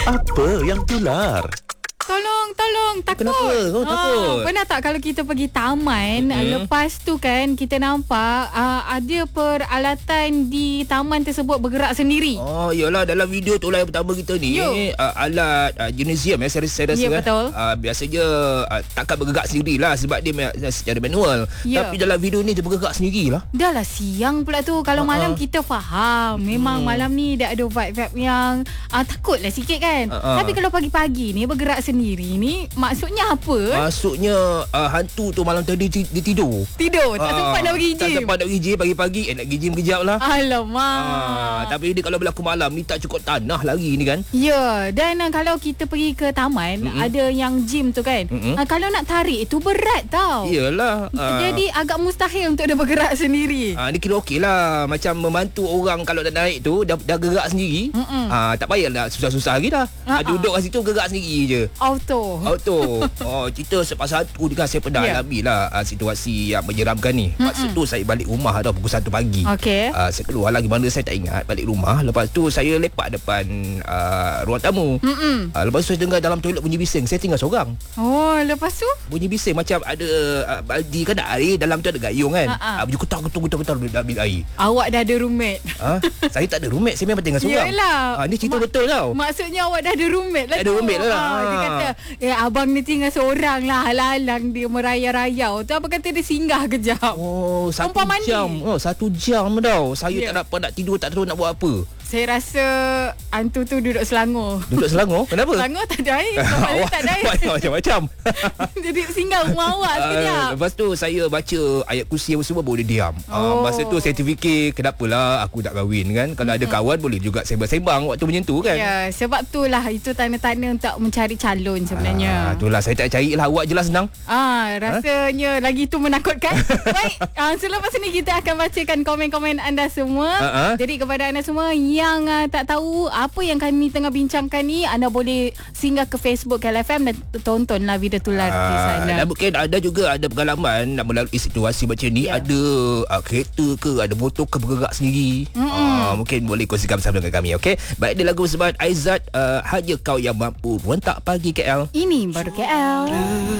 Apa yang tular? Tolong, takut. Kenapa? Kau takut? Pernah tak kalau kita pergi taman, lepas tu kan kita nampak ada peralatan di taman tersebut bergerak sendiri. Oh, iyalah dalam video tu lah yang pertama kita ni alat gymnasium saya rasa Ya, kan. betul. Biasanya takkan bergerak sendirilah sebab dia secara manual. Ya. Tapi dalam video ni dia bergerak sendirilah. Dah lah siang pula tu. Kalau malam kita faham. Memang malam ni dah ada vibe-vibe yang takutlah sikit kan. Tapi kalau pagi-pagi ni bergerak sendiri ni maksudnya apa? Maksudnya hantu tu malam tadi dia tidur. Tidur, tak sempat nak pergi Tak gym. sempat nak pergi gym pagi-pagi. Nak pergi gym kejap lah. Alamak. Tapi dia kalau berlaku malam ni tak cukup tanah lagi ni kan. Ya, dan kalau kita pergi ke taman, ada yang gym tu kan. Kalau nak tarik itu berat tau. Iyalah. Jadi agak mustahil untuk dia bergerak sendiri. Ni kira okey lah. Macam membantu orang kalau nak naik tu dah gerak sendiri. Tak payah nak susah-susah lagi dah. Duduk kat situ gerak sendiri je. Auto. Cerita pasal satu ni kan saya pernah alami lah situasi yang menyeramkan ni. Masa tu saya balik rumah dah pukul 1 pagi. Okey. Saya keluar lah gimana saya tak ingat. Balik rumah. Lepas tu saya lepak depan ruang tamu. Lepas tu saya dengar dalam toilet bunyi bising. Saya tinggal seorang. Oh, lepas tu? Bunyi bising macam ada baldi kan ada air. Dalam tu ada gayung kan. Bunyi kutar nak ambil air. Awak dah ada roommate. Saya tak ada roommate. Saya memang tinggal seorang. Yelah. Ni cerita betul tau. Maksudnya awak dah ada roommate lah. Ada roommate lah. Dia kata, abang ni tinggal seorang lah. Halang-halang dia merayau-rayau. Tu apa kata dia singgah kejap. Oh, 1 Tumpah mandi. jam. 1 jam tau. Saya tak dapat nak tidur, tak tahu nak buat apa. Saya rasa hantu tu duduk Selangor. Duduk Selangor? Kenapa? Selangor tak ada air. Kepala tak ada air. Macam-macam. Jadi singgah rumah awak sekejap. Lepas tu saya baca ayat kursi apa semua baru dia diam. Masa tu saya terfikir kenapalah aku tak kahwin kan. Kalau ada kawan boleh juga sembang-sembang waktu macam tu kan. Ya, sebab itulah itu tanda-tanda untuk mencari calon sebenarnya. Itulah saya tak carilah, awak je lah senang. Rasanya lagi tu menakutkan. Baik, selepas ini kita akan bacakan komen-komen anda semua. Jadi kepada anda semua yang tak tahu apa yang kami tengah bincangkan ni, anda boleh singgah ke Facebook KLFM dan tontonlah video tular di sana. Dan mungkin ada juga ada pengalaman nak melalui situasi macam ni. Ada kereta ke, ada motor ke bergerak sendiri. Mungkin boleh kongsikan bersama dengan kami. Okay? Baik, dia lagu bersama Aizat, Hanya Kau Yang Mampu. Rentak Pagi KL. Ini baru KL.